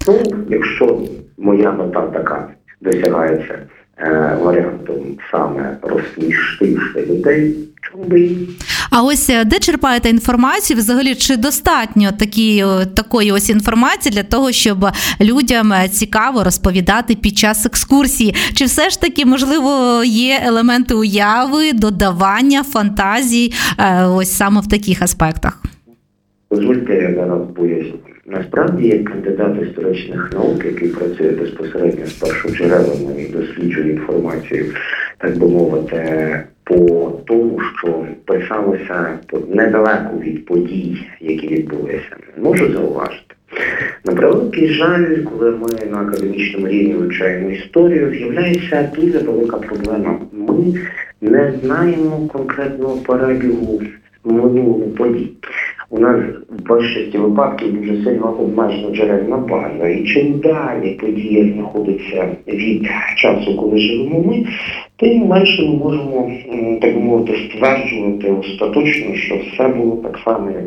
Якщо моя мета така досягається варіантом саме розсмішити людей, чому би і? А ось де черпаєте інформацію? Взагалі, чи достатньо такої ось інформації для того, щоб людям цікаво розповідати під час екскурсії? Чи все ж таки, можливо, є елементи уяви, додавання, фантазій ось саме в таких аспектах? Дозвольте, я зараз поясню. Насправді, як кандидат історичних наук, який працює безпосередньо з першоджерелами і досліджує інформацію, так би мовити, по тому, що писалося недалеко від подій, які відбулися, можу зауважити. На превеликий жаль, коли ми на академічному рівні вивчаємо історію, з'являється дуже велика проблема. Ми не знаємо конкретного перебігу минулого подій. У нас в більшості випадків дуже сильно обмежена джерельна база. І чим далі подія знаходиться від часу, коли живемо ми, тим менше ми можемо, так мовити, стверджувати остаточно, що все було так само, як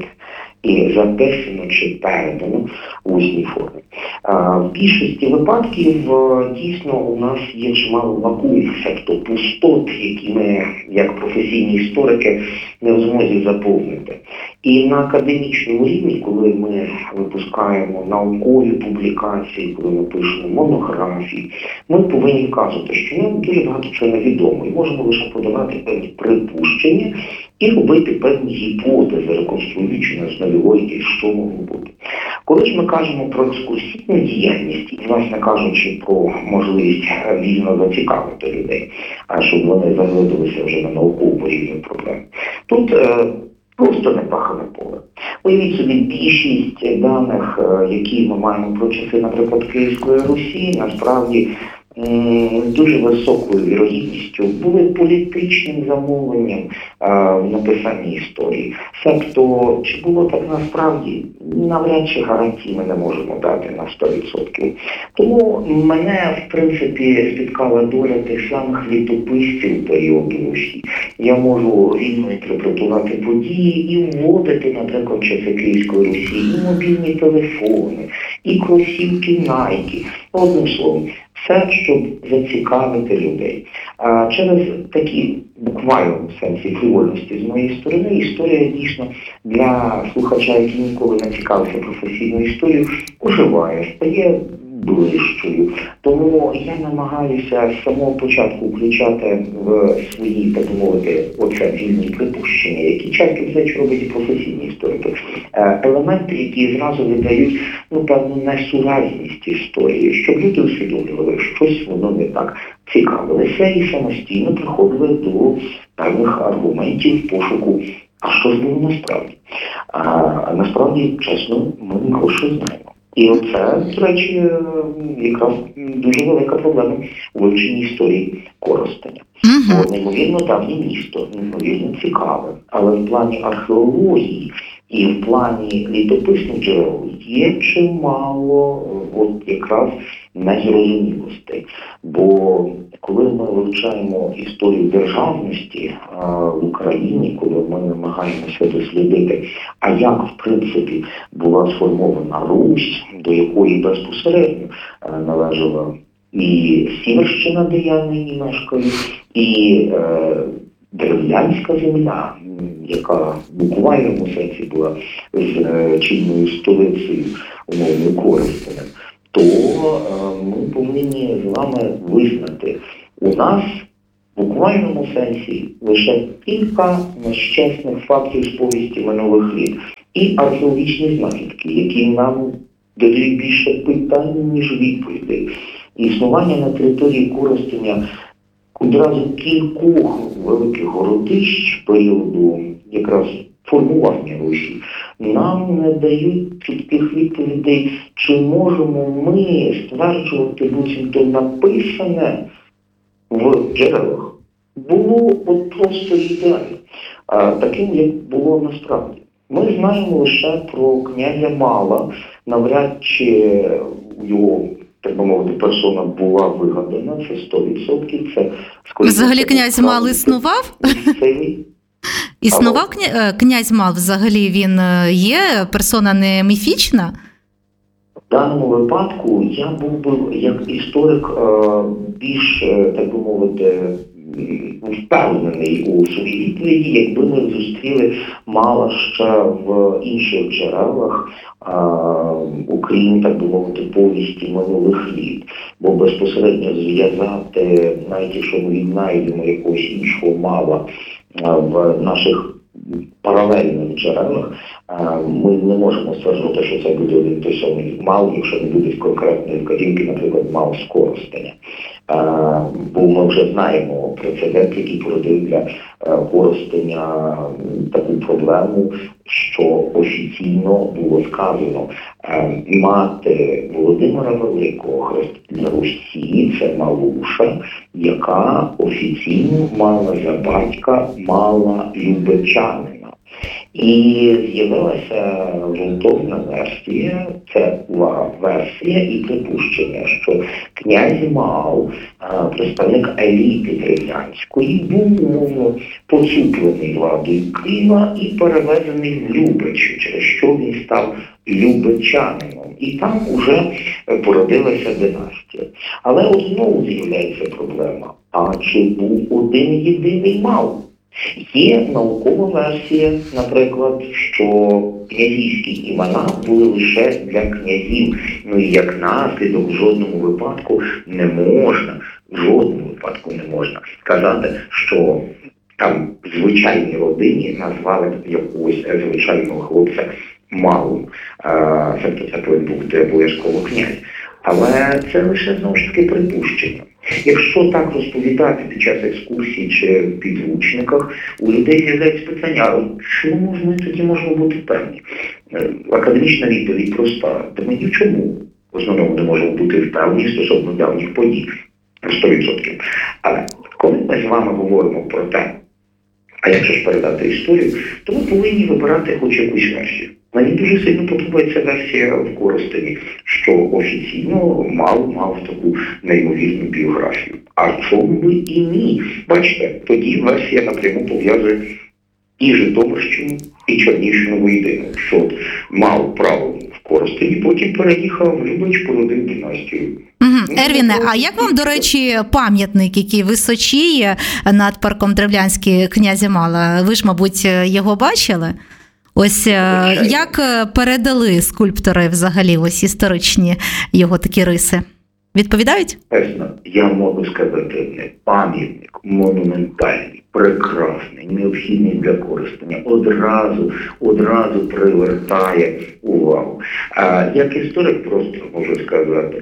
і записано чи передано в усній формі. В більшості випадків дійсно у нас є чимало лакун, тобто пустот, які ми, як професійні історики, не в змозі заповнити. І на академічному рівні, коли ми випускаємо наукові публікації, коли ми пишемо монографії, ми повинні вказувати, що нам дуже багато чого невідомо, і можемо лише подавати певні припущення і робити певні гіпотези, реконструюючи на основі логіки, що могло бути. Коли ж ми кажемо про екскурсійну діяльність, і, власне кажучи, про можливість вільно зацікавити людей, а щоб вони заглибилися вже на наукову рівню проблем, тут просто непахане поле. Уявіть собі, більшість даних, які ми маємо про часи, наприклад, Київської Русі, насправді дуже високою вірогідністю були політичним замовленням в написанні історії. Себто, чи було так насправді, навряд чи гарантії ми не можемо дати на 100%. Тому мене, в принципі, спіткала доля тих самих літописців періоду Русі. Я можу вільно інтерпретувати події і вводити, наприклад, часи Київської Русі, і мобільні телефони, і кросівки Nike. Одним словом, все, щоб зацікавити людей. А через такі буквальному сенсі фривольності з моєї сторони, історія дійсно для слухача, який ніколи не цікавився професійною історією, оживає, стає ближчою. Тому я намагаюся з самого початку включати в свої, так мовити, оце вільні припущення, які часто все робить і професійні історики. Елементи, які зразу видають, певну несуразність історії, щоб люди усвідомлювали, щось воно не так, цікавилися і самостійно приходили до певних аргументів в пошуку, а що ж було насправді. А насправді, чесно, ми не що знаємо. І оце, до речі, якраз дуже велика проблема у вивченні історії Коростеня. Бо неймовірно давнє місто, неймовірно цікаве, але в плані археології і в плані літописних джерел є чимало якраз незрозумілостей. Бо коли ми вивчаємо історію державності в Україні, коли ми намагаємося дослідити, а як, в принципі, була сформована Русь, до якої безпосередньо належала і Сіверщина, де я нині мешкаю, і Дерев'янська земля, яка в буквальному сенсі була з чинною столицею, умовною Коростенем, то ми повинні з вами визнати, у нас в буквальному сенсі лише кілька нещасних фактів з повісті минулих літ і археологічні знахідки, які нам дають більше питань, ніж відповідей. Існування на території Коростеня одразу кількох великих городищ періоду якраз формування Русі нам не дають чітких відповідей, чи можемо ми стверджувати, буцімто написане в джерелах було просто ідеально, таким, як було насправді. Ми знаємо лише про князя Мала, навряд чи його, так би мовити, персона була вигадана, це 100%. Це взагалі князь Мал існував? Існував князь Мал взагалі, він є персона не міфічна? В даному випадку я був би, як історик, більш, так би мовити, впевнений у своїй відповіді, якби ми зустріли Мала ще в інших джерелах, окрім, так би мовити, повісті минулих літ. Бо безпосередньо зв'язати, навіть якщо ми віднайдемо якогось іншого Мала в наших паралельних джерелах, ми не можемо стверджувати, що це буде один той самий Мал, якщо не буде конкретної вказівки, наприклад, Мал з Коростеня. Бо ми вже знаємо прецедент, який породив для Коростеня таку проблему, що офіційно було сказано, мати Володимира Великого, хрестителя Русі, це Малуша, яка офіційно мала за батька Мала Любечанина. І з'явилася ґрунтовна версія, це версія і припущення, що князь Мал, представник еліти Дерев'янської, був умовно поцуплений владою Києва і перевезений в Любич, через що він став любечанином. І там уже породилася династія. Але от знову з'являється проблема. А чи був один єдиний Мал? Є наукова версія, наприклад, що князівські імена були лише для князів. Ну і як наслідок в жодному випадку не можна сказати, що там звичайній родині назвали якогось звичайного хлопця Малим. Це був обов'язково князь. Але це лише, знову ж таки, припущення. Якщо так розповідати під час екскурсій чи в підручниках, у людей з'являється питання, чому ми тоді можемо бути певні? Академічна відповідь проста. Та ми ні в чому в основному не можемо бути впевнені стосовно давніх подій. 100%. Але коли ми з вами говоримо про те, а якщо ж передати історію, то ми повинні вибирати хоч якусь версію. Мені дуже сильно подобається версія в Коростені, що офіційно мав таку неймовірну біографію. А чому би і ні? Бачите, тоді версія напряму пов'язує і Житомирщину, і Чернігівщину воєдину, що мав право в Коростені, потім переїхав в Любич, породив династію. Ервіне, а як вам, до речі, пам'ятник, який височіє над парком Древлянський князя Мала? Ви ж, мабуть, його бачили? Ось як передали скульптори взагалі ось історичні його такі риси? Відповідають? Чесно, я можу сказати, пам'ятник монументальний, прекрасний, необхідний для користення, одразу привертає увагу. Як історик просто можу сказати,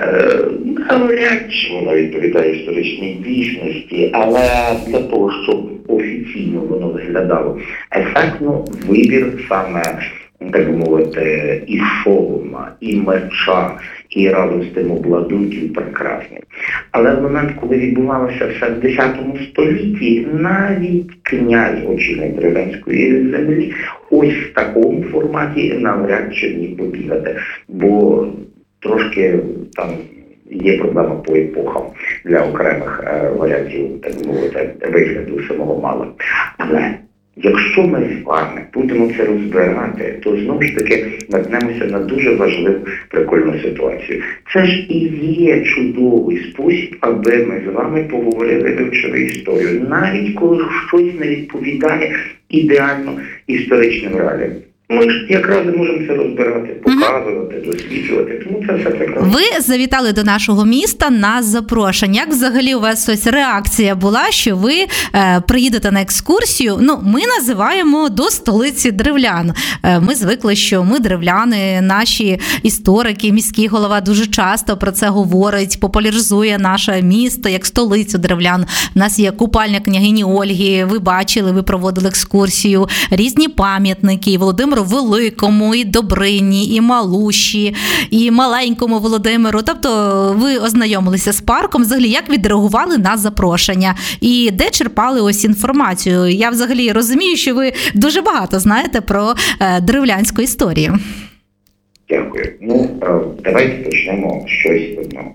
навряд чи воно відповідає історичній дійсності, але для того, щоб офіційно воно виглядало ефектно, вибір саме, так би мовити, і шолома, і меча, і разом з тим обладунків прекрасний. Але в момент, коли відбувалося все в 10 столітті, навіть князь очільник Древлянської землі ось в такому форматі навряд чи міг побігати, бо трошки там є проблема по епохам для окремих варіантів, так би мовити, вигляду самого Мала. Але якщо ми з вами будемо це розбирати, то знову ж таки наткнемося на дуже важливу, прикольну ситуацію. Це ж і є чудовий спосіб, аби ми з вами поговорили, вивчили історію, навіть коли щось не відповідає ідеально історичним реаліям. Ми ж якраз можемо це розбирати, показувати, досліджувати, тому це все прекрасно. Ви завітали до нашого міста на запрошення. Як взагалі у вас ось реакція була, що ви приїдете на екскурсію? Ми називаємо до столиці древлян. Ми звикли, що ми древляни, наші історики, міський голова дуже часто про це говорить, популяризує наше місто як столицю древлян. У нас є купальня княгині Ольги, ви бачили, ви проводили екскурсію, різні пам'ятники, Володимиру Великому, і Добрині, і Малуші, і маленькому Володимиру. Тобто ви ознайомилися з парком. Взагалі, як відреагували на запрошення? І де черпали ось інформацію? Я взагалі розумію, що ви дуже багато знаєте про древлянську історію. Дякую. Давайте почнемо з щось одного.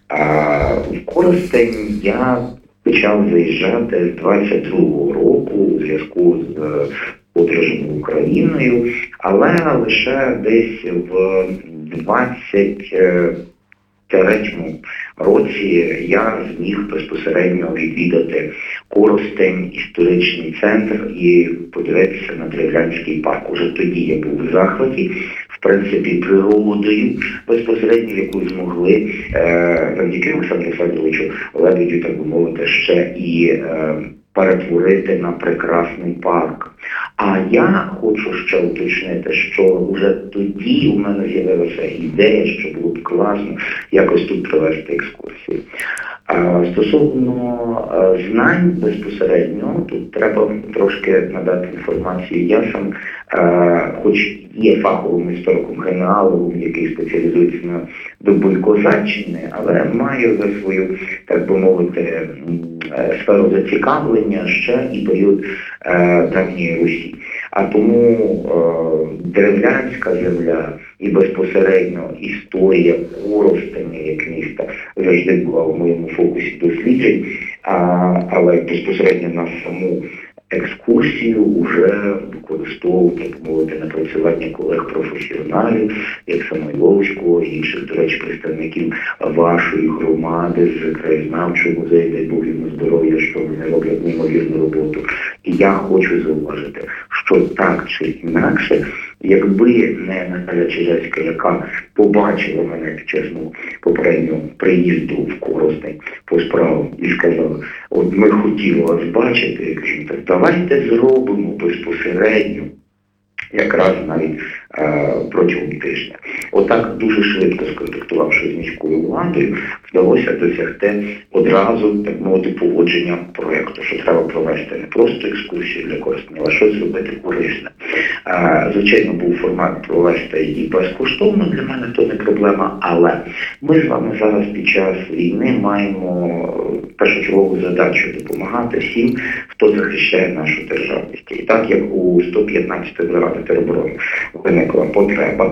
В Коростень я почав заїжджати з 22-го року у зв'язку з подорожем Україною, але лише десь в 23-му році я зміг безпосередньо відвідати Коростень, історичний центр і подивитися на Древлянський парк. Уже тоді я був в захваті, в принципі, природою безпосередньо, яку змогли завдяки Олександру Федоровичу Лебедю, так би мовити, ще і перетворити на прекрасний парк. А я хочу ще уточнити, що вже тоді у мене з'явилася ідея, що було б класно якось тут провести екскурсію. Стосовно знань безпосередньо, тут треба трошки надати інформацію. Я сам, хоч є фаховим істориком-генеалогом, який спеціалізується на добі Козаччини, але маю за свою, так би мовити, сферу зацікавлення ще і період давньої Русі. А тому древлянська земля і безпосередньо історія Коростеня як міста завжди була в моєму фокусі досліджень, але безпосередньо на саму екскурсію вже використовував, так мовити, напрацювання колег-професіоналів, як Самойловського і інших, до речі, представників вашої громади з краєзнавчого музею, дай Бог йому здоров'я, що вони роблять неймовірну роботу. І я хочу зауважити, що так чи інакше, якби не Наталя Чижевська, яка побачила мене під час попереднього приїзду в Коростень по справам і сказала, от ми хотіли вас бачити, я кажу, так давайте зробимо безпосередньо якраз навіть протягом тижня. Отак, дуже швидко сконтактувавши з міською владою, вдалося досягти одразу, так мовити, погодження проєкту, що треба провести не просто екскурсію для Коростеня, а щось зробити корисне. Звичайно, був формат провести і безкоштовно, для мене то не проблема, але ми з вами зараз під час війни маємо першочергову задачу допомагати всім, хто захищає нашу державність. І так, як у 115-ї бригади тероборони виникла потреба,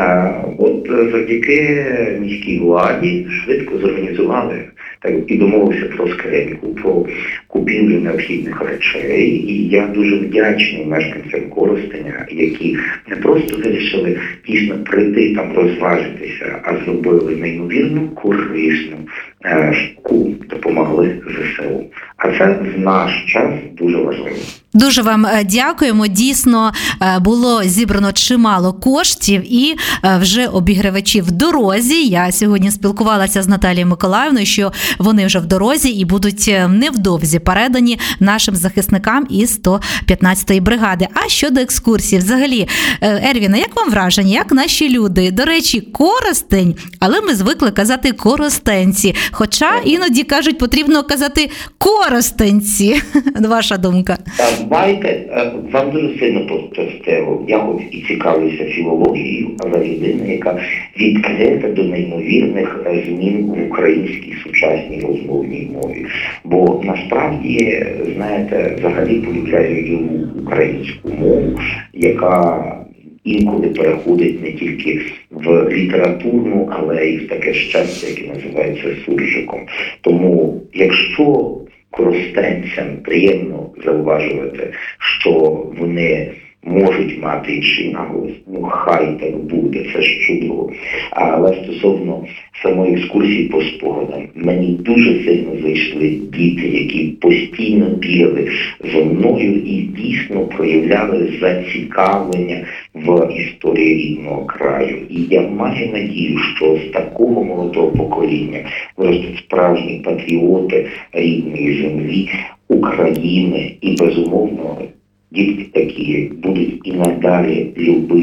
от завдяки міській владі швидко зорганізували і домовився про скриньку, про купівлю необхідних речей. І я дуже вдячний мешканцям Коростеня, які не просто вирішили дійсно прийти там розважитися, а зробили неймовірно корисну штуку, допомогли ЗСУ. А це в наш час дуже важливо. Дуже вам дякуємо. Дійсно, було зібрано чимало коштів і вже обігрівачі в дорозі. Я сьогодні спілкувалася з Наталією Миколаївною, що вони вже в дорозі і будуть невдовзі передані нашим захисникам із 115-ї бригади. А щодо екскурсії, взагалі, Ервіне, як вам враження, як наші люди? До речі, Коростень, але ми звикли казати коростенці. Хоча іноді кажуть, потрібно казати коростенці. Ваша думка? Знаєте, вам дуже сильно пощастило. Я хоч і цікавлюся філологією, але людина, яка відкрита до неймовірних змін в українській сучасній розмовній мові. Бо насправді, знаєте, взагалі полюбляю українську мову, яка інколи переходить не тільки в літературну, але й в таке щастя, яке називається суржиком. Тому, якщо коростенцям приємно зауважувати, що вони можуть мати інший наголос, ну хай так буде, це ж чудово. Але стосовно самої екскурсії по спогадам, мені дуже сильно зайшли діти, які постійно бігали за мною і дійсно проявляли зацікавлення в історії рідного краю. І я маю надію, що з такого молодого покоління виростуть справжні патріоти рідної землі, України і, безумовно, дітки такі будуть і надалі любити